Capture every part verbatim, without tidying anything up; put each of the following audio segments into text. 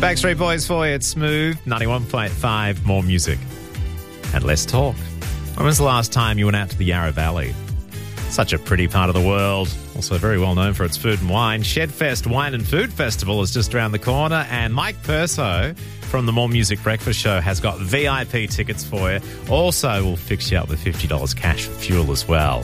Backstreet Boys for you. It's Smooth, ninety-one point five, more music and less talk. When was the last time you went out to the Yarra Valley? Such a pretty part of the world. Also very well known for its food and wine. Shedfest Wine and Food Festival is just around the corner. And Mike Perso from the More Music Breakfast Show has got V I P tickets for you. Also, we'll fix you up with fifty dollars cash for fuel as well.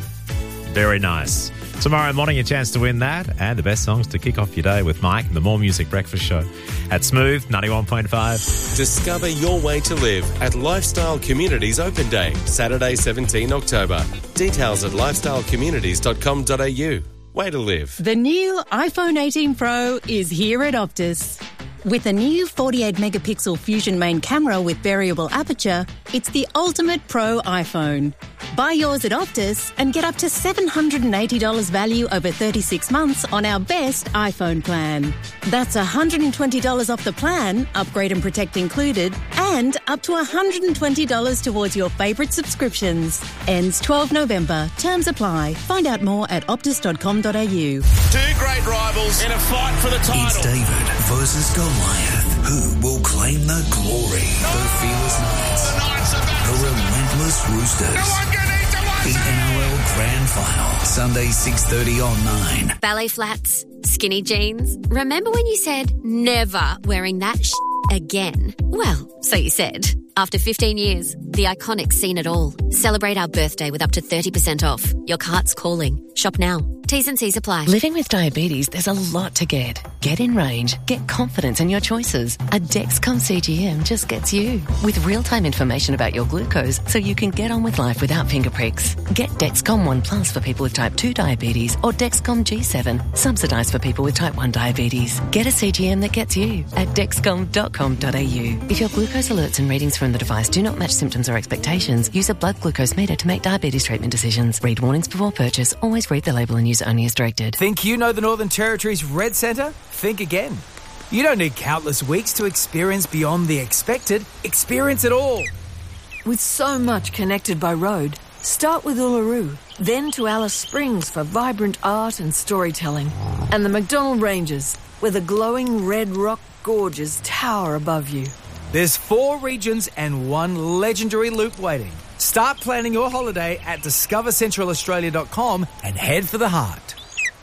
Very nice. Tomorrow morning, a chance to win that and the best songs to kick off your day with Mike and the More Music Breakfast Show at Smooth ninety-one point five. Discover your way to live at Lifestyle Communities Open Day, Saturday, seventeenth October. Details at lifestyle communities dot com dot a u. Way to live. The new iPhone eighteen Pro is here at Optus. With a new forty-eight megapixel Fusion main camera with variable aperture, it's the ultimate pro iPhone. Buy yours at Optus and get up to seven hundred eighty dollars value over thirty-six months on our best iPhone plan. That's one hundred twenty dollars off the plan, upgrade and protect included, and up to one hundred twenty dollars towards your favourite subscriptions. Ends twelfth November. Terms apply. Find out more at optus dot com dot a u. Two great rivals in a fight for the title. It's David versus Goliath. Who will claim the glory? No! The Fearless Knights. The Knights are back. The Relentless Roosters. No one can eat the one. The N R L Grand Final. Sunday, six thirty on nine. Ballet flats, skinny jeans. Remember when you said never wearing that sh- again? Well, so you said. After fifteen years, the Iconic's seen it all. Celebrate our birthday with up to thirty percent off. Your cart's calling. Shop now. T's and C's apply. Living with diabetes, there's a lot to get. Get in range. Get confidence in your choices. A Dexcom C G M just gets you. With real-time information about your glucose so you can get on with life without finger pricks. Get Dexcom one Plus for people with type two diabetes or Dexcom G seven, subsidised for people with type one diabetes. Get a C G M that gets you at dexcom dot com dot a u. If your glucose alerts and readings from the device do not match symptoms or expectations, use a blood glucose meter to make diabetes treatment decisions. Read warnings before purchase. Always read the label and use only as directed. Think you know the Northern Territory's Red Centre? Think again. You don't need countless weeks to experience beyond the expected. Experience it all. With so much connected by road, start with Uluru, then to Alice Springs for vibrant art and storytelling, and the McDonnell Ranges, where the glowing red rock gorges tower above you. There's four regions and one legendary loop waiting. Start planning your holiday at discover central australia dot com and head for the heart.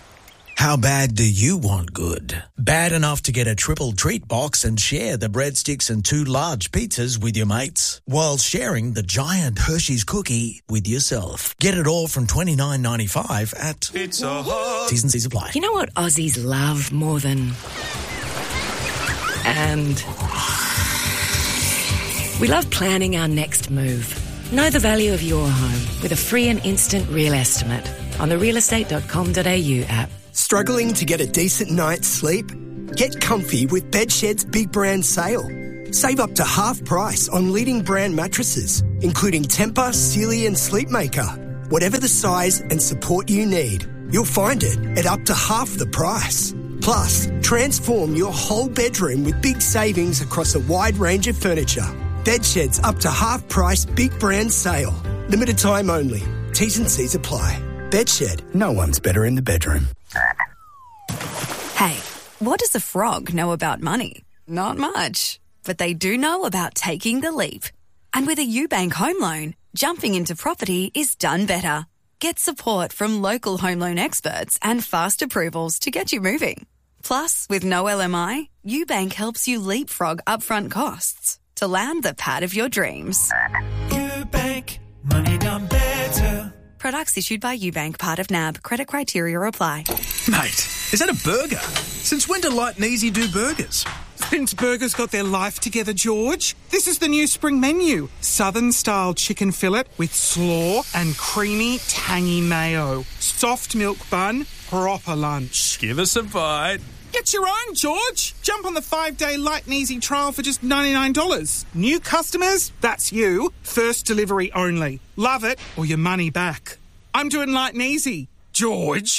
How bad do you want good? Bad enough to get a triple treat box and share the breadsticks and two large pizzas with your mates, while sharing the giant Hershey's cookie with yourself. Get it all from twenty-nine ninety-five at Pizza Hut. T's and C's apply. You know what Aussies love more than... And... we love planning our next move. Know the value of your home with a free and instant real estimate on the real estate dot com dot a u app. Struggling to get a decent night's sleep? Get comfy with Bedshed's Big Brand Sale. Save up to half price on leading brand mattresses, including Tempur, Sealy and Sleepmaker. Whatever the size and support you need, you'll find it at up to half the price. Plus, transform your whole bedroom with big savings across a wide range of furniture. Bedshed's up to half price Big Brand Sale. Limited time only. T's and C's apply. Bedshed, no one's better in the bedroom. Hey, what does a frog know about money? Not much. But they do know about taking the leap. And with a UBank home loan, jumping into property is done better. Get support from local home loan experts and fast approvals to get you moving. Plus, with no L M I, UBank helps you leapfrog upfront costs to land the pad of your dreams. UBank, money done better. Products issued by UBank, part of N A B. Credit criteria apply. Mate, is that a burger? Since when do Light and Easy do burgers? Since burgers got their life together, George. This is the new spring menu. Southern-style chicken fillet with slaw and creamy, tangy mayo. Soft milk bun, proper lunch. Give us a bite. Get your own, George. Jump on the five-day Light and Easy trial for just ninety-nine dollars. New customers? That's you. First delivery only. Love it or your money back. I'm doing Light and Easy. George.